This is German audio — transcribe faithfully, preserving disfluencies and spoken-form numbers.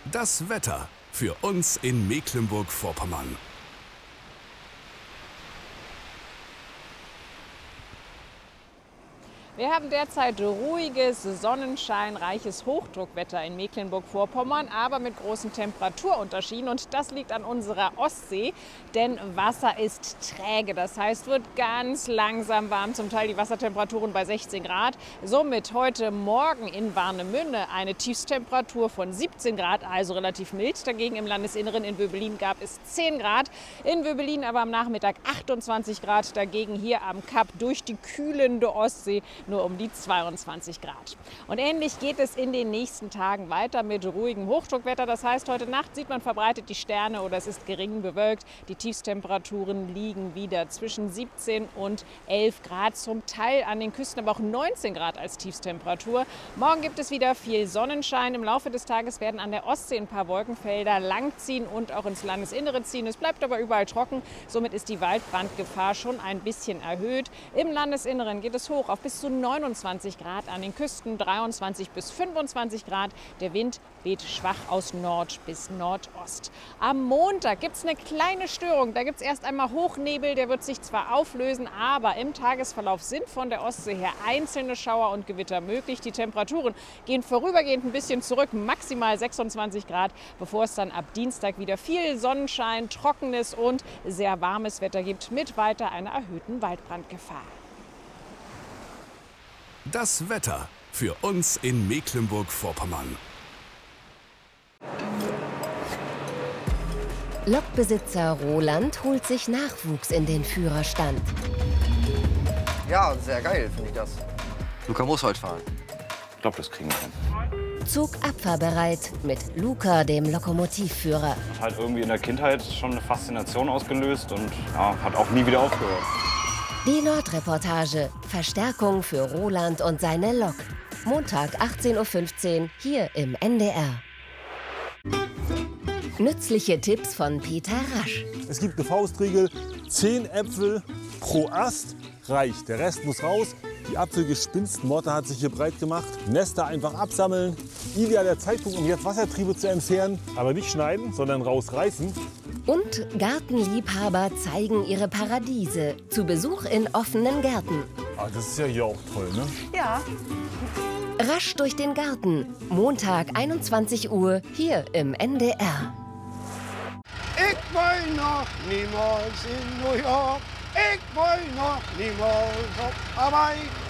Das Wetter für uns in Mecklenburg-Vorpommern. Wir haben derzeit ruhiges, sonnenscheinreiches Hochdruckwetter in Mecklenburg-Vorpommern, aber mit großen Temperaturunterschieden. Und das liegt an unserer Ostsee, denn Wasser ist träge. Das heißt, wird ganz langsam warm, zum Teil die Wassertemperaturen bei sechzehn Grad. Somit heute Morgen in Warnemünde eine Tiefstemperatur von siebzehn Grad, also relativ mild. Dagegen im Landesinneren in Wöbelin gab es zehn Grad. In Wöbelin aber am Nachmittag achtundzwanzig Grad. Dagegen hier am Kap durch die kühlende Ostsee nur um die zweiundzwanzig Grad. Und ähnlich geht es in den nächsten Tagen weiter mit ruhigem Hochdruckwetter. Das heißt, heute Nacht sieht man verbreitet die Sterne oder es ist gering bewölkt. Die Tiefstemperaturen liegen wieder zwischen siebzehn und elf Grad, zum Teil an den Küsten aber auch neunzehn Grad als Tiefstemperatur. Morgen gibt es wieder viel Sonnenschein. Im Laufe des Tages werden an der Ostsee ein paar Wolkenfelder langziehen und auch ins Landesinnere ziehen. Es bleibt aber überall trocken. Somit ist die Waldbrandgefahr schon ein bisschen erhöht. Im Landesinneren geht es hoch auf bis zu neunundzwanzig Grad, an den Küsten dreiundzwanzig bis fünfundzwanzig Grad. Der Wind weht schwach aus Nord bis Nordost. Am Montag gibt es eine kleine Störung. Da gibt es erst einmal Hochnebel, der wird sich zwar auflösen, aber im Tagesverlauf sind von der Ostsee her einzelne Schauer und Gewitter möglich. Die Temperaturen gehen vorübergehend ein bisschen zurück, maximal sechsundzwanzig Grad, bevor es dann ab Dienstag wieder viel Sonnenschein, trockenes und sehr warmes Wetter gibt, mit weiter einer erhöhten Waldbrandgefahr. Das Wetter für uns in Mecklenburg-Vorpommern. Lokbesitzer Roland holt sich Nachwuchs in den Führerstand. Ja, sehr geil finde ich das. Luca muss heute fahren. Ich glaube, das kriegen wir hin. Zug abfahrbereit mit Luca, dem Lokomotivführer. Hat halt irgendwie in der Kindheit schon eine Faszination ausgelöst und ja, hat auch nie wieder aufgehört. Die Nordreportage. Verstärkung für Roland und seine Lok. Montag achtzehn Uhr fünfzehn hier im N D R. Nützliche Tipps von Peter Rasch. Es gibt eine Faustregel, zehn Äpfel pro Ast reicht. Der Rest muss raus. Die Apfelgespinstmotte hat sich hier breit gemacht. Nester einfach absammeln. Idealer Zeitpunkt, um jetzt Wassertriebe zu entfernen. Aber nicht schneiden, sondern rausreißen. Und Gartenliebhaber zeigen ihre Paradiese. Zu Besuch in offenen Gärten. Ah, das ist ja hier auch toll, ne? Ja. Rasch durch den Garten. Montag einundzwanzig Uhr hier im N D R. Ich will noch niemals in New York. Ich will noch niemals auf Hawaii.